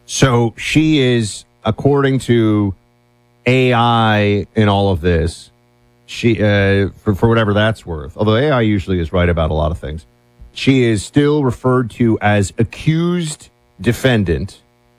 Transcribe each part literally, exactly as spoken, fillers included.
So she is, according to A I in all of this, she uh, for, for whatever that's worth, although A I usually is right about a lot of things, she is still referred to as accused defendant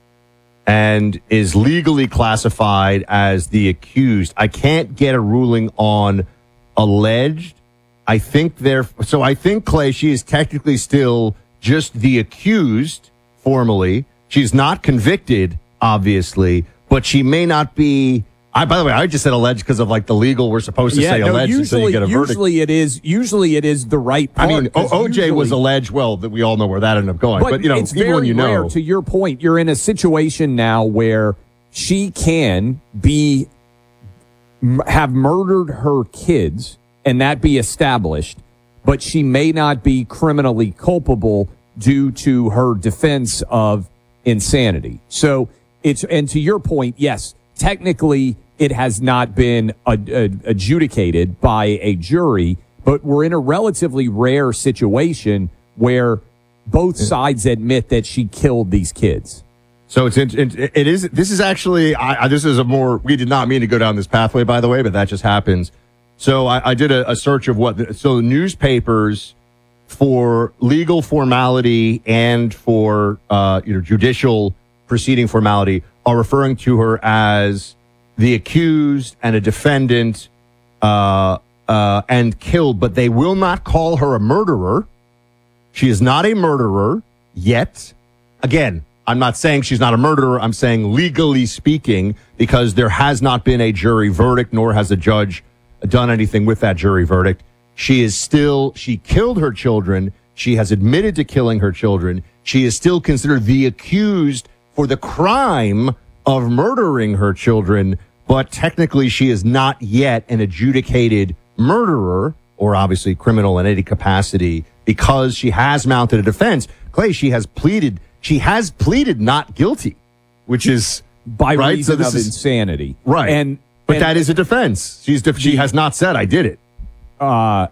and is legally classified as the accused. I can't get a ruling on alleged. I think they're, so I think, Clay, she is technically still just the accused formally. She's not convicted, obviously, but she may not be. I, by the way, I just said alleged because of like the legal. We're supposed to yeah, say no, alleged usually, until you get a verdict. Usually it is. Usually it is the right part. I mean, o- O J usually, was alleged. Well, that we all know where that ended up going. But, but you know, it's even very when you rare. know, To your point, you're in a situation now where she can be have murdered her kids, and that be established, but she may not be criminally culpable due to her defense of insanity. So it's, and to your point, yes, technically it has not been ad- ad- adjudicated by a jury, but we're in a relatively rare situation where both sides admit that she killed these kids. So it's it, it is. This is actually. I, I, this is a more. We did not mean to go down this pathway, by the way, but that just happens. So I, I did a, a search of what. The, so newspapers, for legal formality and for uh, you know judicial proceeding formality, are referring to her as the accused and a defendant uh, uh, and killed, but they will not call her a murderer. She is not a murderer yet. Again, I'm not saying she's not a murderer. I'm saying legally speaking, because there has not been a jury verdict, nor has a judge done anything with that jury verdict. She is still, she killed her children. She has admitted to killing her children. She is still considered the accused for the crime of murdering her children, but technically she is not yet an adjudicated murderer or obviously criminal in any capacity because she has mounted a defense. Clay, she has pleaded She has pleaded not guilty, which is by right? reason so of is, insanity, right? And but and, that is a defense. She's def- she has not said I did it. Uh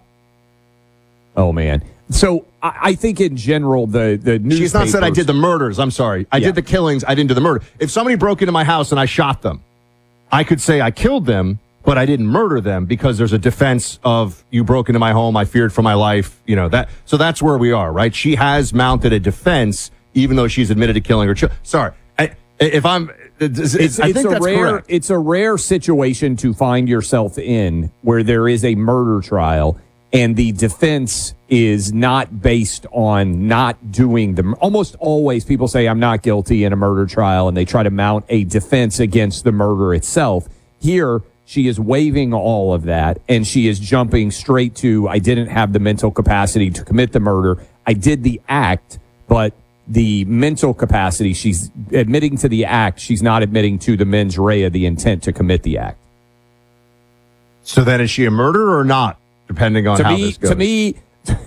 oh man. So I, I think in general the the newspapers, she's not said I did the murders. I'm sorry, I yeah. did the killings. I didn't do the murder. If somebody broke into my house and I shot them, I could say I killed them, but I didn't murder them because there's a defense of you broke into my home. I feared for my life. You know that. So that's where we are, right? She has mounted a defense, even though she's admitted to killing her children. Sorry, I, if I'm, it's, it's, I it's think a that's rare, correct. It's a rare situation to find yourself in where there is a murder trial and the defense is not based on not doing the. Almost always, people say I'm not guilty in a murder trial, and they try to mount a defense against the murder itself. Here, she is waiving all of that, and she is jumping straight to I didn't have the mental capacity to commit the murder. I did the act, but the mental capacity, she's admitting to the act. She's not admitting to the mens rea, the intent to commit the act. So then is she a murderer or not, depending on to how me, this goes? To me,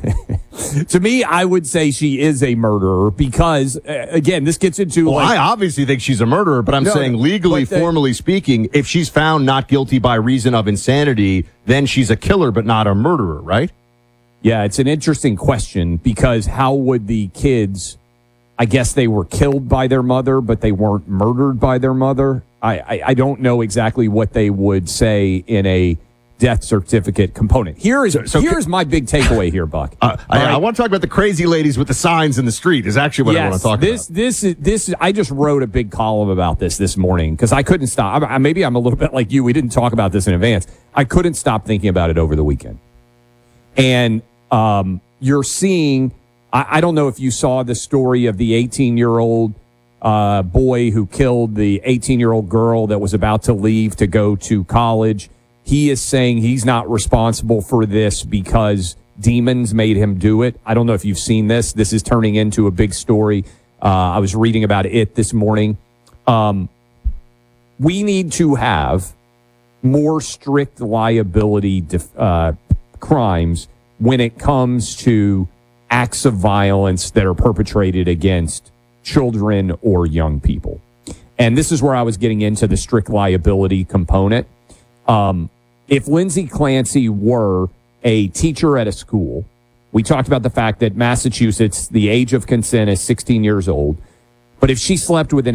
to me, I would say she is a murderer because, uh, again, this gets into... Well, like, I obviously think she's a murderer, but I'm No, saying legally, but the- formally speaking, if she's found not guilty by reason of insanity, then she's a killer but not a murderer, right? Yeah, it's an interesting question because how would the kids... I guess they were killed by their mother, but they weren't murdered by their mother. I, I, I don't know exactly what they would say in a death certificate component. Here is So- so here ca- is my big takeaway here, Buck. Uh, I, All right. I want to talk about the crazy ladies with the signs in the street is actually what yes, I want to talk this, about. This is this. Is, I just wrote a big column about this this morning because I couldn't stop. I, maybe I'm a little bit like you. We didn't talk about this in advance. I couldn't stop thinking about it over the weekend. And um, you're seeing. I, I don't know if you saw the story of the eighteen-year-old uh, boy who killed the eighteen-year-old girl that was about to leave to go to college. He is saying he's not responsible for this because demons made him do it. I don't know if you've seen this. This is turning into a big story. Uh, I was reading about it this morning. Um, we need to have more strict liability def- uh, crimes when it comes to acts of violence that are perpetrated against children or young people. And this is where I was getting into the strict liability component. Um, if Lindsay Clancy were a teacher at a school, we talked about the fact that Massachusetts, the age of consent is sixteen years old. But if she slept with an